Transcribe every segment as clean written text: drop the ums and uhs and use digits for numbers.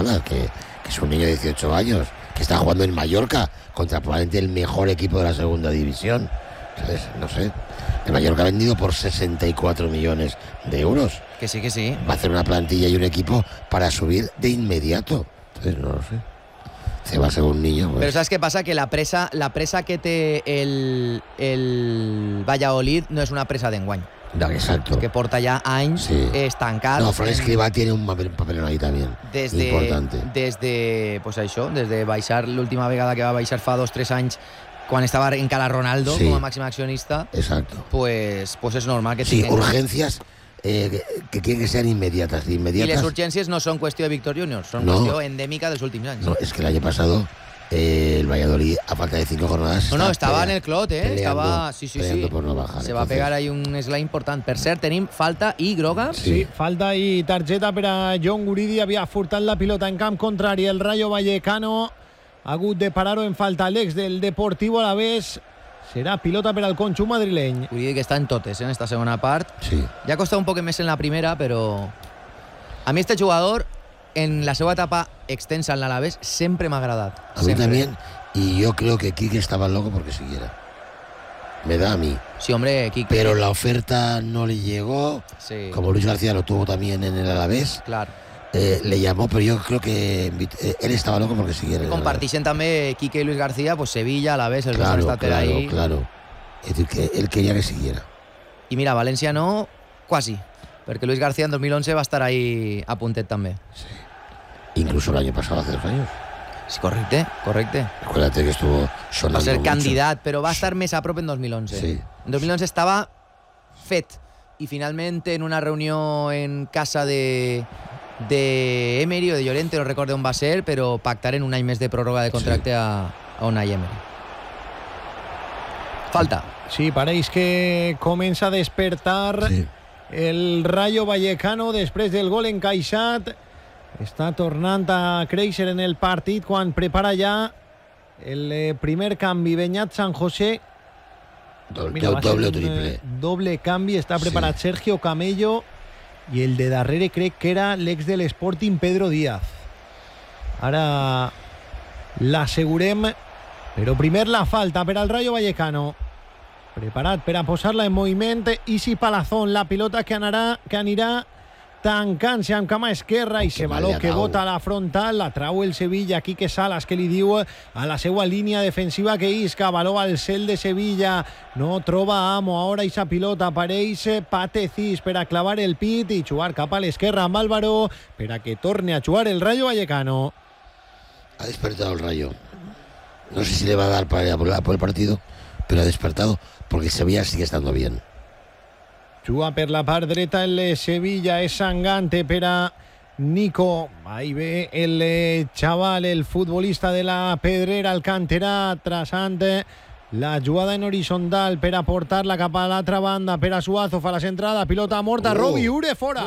nada, que es un niño de 18 años, que está jugando en Mallorca contra probablemente el mejor equipo de la segunda división. Entonces, no sé, el Mallorca ha vendido por 64 millones de euros. Que sí, que sí. Va a hacer una plantilla y un equipo para subir de inmediato. Entonces, no lo sé. Se va a ser un niño. Pues. Pero ¿sabes qué pasa? Que la presa que té el Valladolid no es una presa d'enguany. No, exacto. Que porta ja anys estancats. No, Fran Escribá tiene un papelón ahí también. Importante. Pues això, des de baixar l'última vegada que va baixar fa 2-3 anys, quan estava encara Ronaldo com a màxim accionista. Exacto. Pues es normal que sí, urgencias que quieren que sean inmediatas. Y las urgencias no son cuestión de Víctor Junior, son cuestión endémica de los últimos años. No, es que el año pasado el Valladolid, a falta de 5 jornadas... No, estaba en el clot, estava... Sí. Por no bajar. Se va a pegar ahí un slide important. Per cert, tenim falta i groga. Sí, falta i targeta per a John Guridi. Havia furtat la pilota en camp contrari. El Rayo Vallecano ha hagut de parar-ho en falta. L'ex del Deportivo Alavés. Serà pilota per al conjunt madrileny. Guridi que està en totes, en esta segona part. Sí. Ja ha costat un poc més en la primera, però... A mi este jugador, en la seva etapa extensa en l'Alavés, sempre m'ha agradat. A mí también, y yo creo que Quique estaba loco porque siguiera. Me da a mí. Sí, hombre, Quique. Pero la oferta no le llegó. Sí. Como Luis García lo tuvo también en el Alavés. Claro. Le llamó, pero yo creo que él estaba loco porque siguiera. Compartixen també Quique i Luis García, pues Sevilla, Alavés, el claro, ahí. Claro. Es decir, que él quería que siguiera. I mira, València no, quasi. Perquè Luis García en 2011 va estar ahí a puntet també. Sí. Incluso el año pasado, hace 2 años. Sí, correcte. Acuérdate que estuvo sonando va ser mucho. candidat, però va estar més a prop en 2011. Sí. En 2011 estava fet. I finalment en una reunió en casa de Emery o de Llorente, no recordo on va ser, però pactaren un any més de pròrroga de contracte a Unai Emery. Falta. Sí, pareix que comença a despertar el Rayo Vallecano després del gol encaixat. Està tornant a créixer en el partit quan prepara ja el primer canvi. Beñat San José. Doble o triple. Doble canvi. Està preparat Sergio Camello i el de darrere crec que era l'ex de l'Sporting Pedro Díaz. Ara l'assegurem, però primer la falta per al Rayo Vallecano. Preparat per a posar-la en moviment. Isi Palazón, la pilota que anirà tancant-se amb cama esquerra i se valor que bota a la frontal, la trau el Sevilla. Quique Salas que li diu a la seva línia defensiva que isca, valor al cel de Sevilla, no troba amo, ara esa pilota apareix Patecís per a clavar el pit i jugar cap a l'esquerra amb Álvaro per a que torne a jugar el Rayo Vallecano. Ha despertado el Rayo, no sé si le va a dar por el partido, pero ha despertado porque Sevilla sigue estando bien. Juga per la part dreta el Sevilla, és Sangante per a Nico. Ahí ve el chaval, el futbolista de la Pedrera, el canterà, traçant la jugada en horitzontal per a portar-la cap a l'altra banda, per a Suazo, fa la centrada, pilota morta, Robi Ure fora.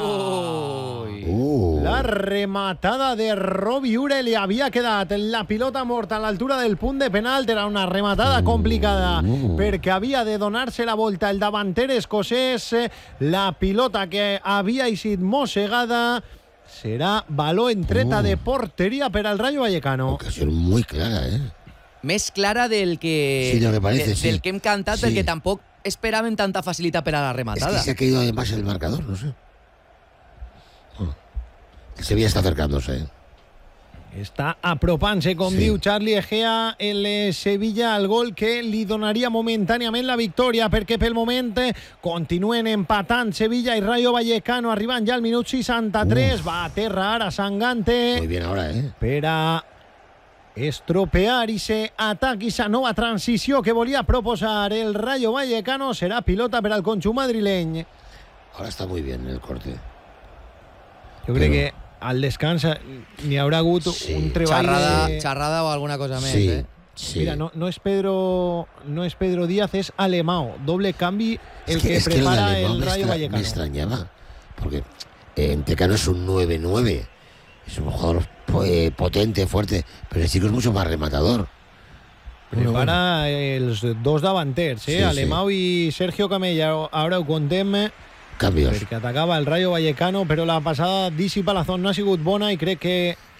La rematada de Robi Ure li havia quedat la pilota morta a l'altura del punt de penal. Era una rematada complicada perquè havia de donar-se la volta el davanter escocès. La pilota que havia eixit mossegada serà baló en treta de porteria per al Rayo Vallecano. Ocasión muy clara, Més clara del que, sí, lo que parece, del que hem cantat, perquè tampoc esperaven tanta facilitat per a la rematada. Es que se ha caído además el marcador, no sé. El Sevilla está acercándose. Està apropant-se, com diu Charlie Egea, el Sevilla al gol que li donaria momentàniament la victòria, perquè pel moment continuen empatant Sevilla i Rayo Vallecano, arribant ja al minut 63. Va a terra ara Sangante. Muy bien ahora, per a estropear ese ataque, esa nova transició que volia proposar el Rayo Vallecano. Serà pilota per al conjunt madrileny. Ahora está muy bien el corte. Jo crec que al descans n'hi haurà hagut un treball xerrada o alguna cosa més. Sí. Mira, no es Pedro Díaz, es Alemão. Doble canvi el que prepara el Rayo Vallecano. Me extrañaba, porque Tecano es un 9-9. Es un jugador potente, fuerte, pero el chico es mucho más rematador. Prepara els dos davanters, Alemão i Sergio Camello. Ara ho contem. Cambios. Perquè atacava el Rayo Vallecano, però la passada d'Isi Palazón no ha sigut bona i crec que